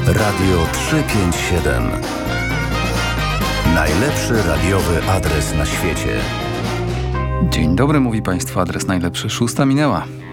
Radio 357. Najlepszy radiowy adres na świecie. Dzień dobry, mówi Państwu adres najlepszy. 6 minęła.